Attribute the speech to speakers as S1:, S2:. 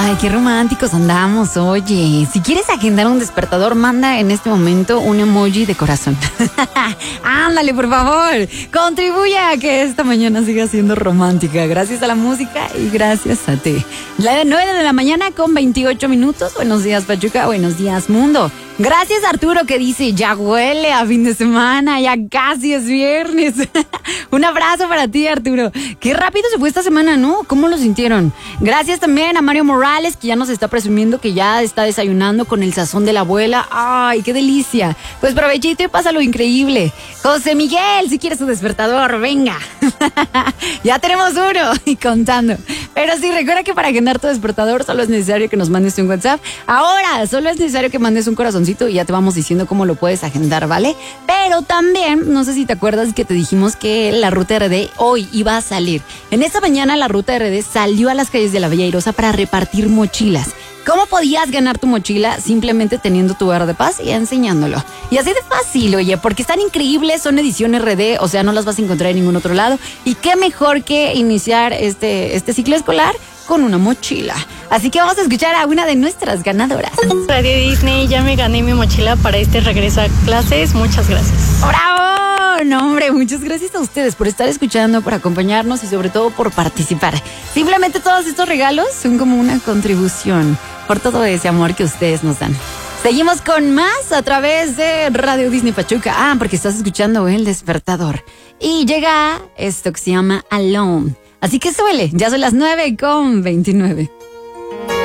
S1: Ay, qué románticos andamos, oye. Si quieres agendar un despertador, manda en este momento un emoji de corazón. Ándale, por favor. Contribuye a que esta mañana siga siendo romántica. Gracias a la música y gracias a ti. 9 de la mañana con 28 minutos. Buenos días, Pachuca. Buenos días, mundo. Gracias, Arturo, que dice, ya huele a fin de semana, ya casi es viernes. Un abrazo para ti, Arturo. Qué rápido se fue esta semana, ¿no? ¿Cómo lo sintieron? Gracias también a Mario Morales, que ya nos está presumiendo que ya está desayunando con el sazón de la abuela. ¡Ay, qué delicia! Pues provechito y pásalo increíble. José Miguel, si quieres su despertador, venga. Ya tenemos uno y contando. Pero sí, recuerda que para agendar tu despertador solo es necesario que nos mandes un WhatsApp. Ahora, solo es necesario que mandes un corazoncito y ya te vamos diciendo cómo lo puedes agendar, ¿vale? Pero también, no sé si te acuerdas que te dijimos que la Ruta RD hoy iba a salir. En esta mañana la Ruta RD salió a las calles de la Bella Airosa para repartir mochilas. ¿Cómo podías ganar tu mochila? Simplemente teniendo tu bar de paz y enseñándolo. Y así de fácil, oye, porque están increíbles, son edición RD, o sea, no las vas a encontrar en ningún otro lado. Y qué mejor que iniciar este ciclo escolar con una mochila. Así que vamos a escuchar a una de nuestras ganadoras.
S2: Radio Disney, ya me gané mi mochila para este regreso a clases. Muchas gracias.
S1: ¡Bravo! No, hombre, muchas gracias a ustedes por estar escuchando, por acompañarnos y sobre todo por participar. Simplemente todos estos regalos son como una contribución por todo ese amor que ustedes nos dan. Seguimos con más a través de Radio Disney Pachuca. Porque estás escuchando El Despertador. Y llega esto que se llama Alone. Así que suele, ya son las 9:29.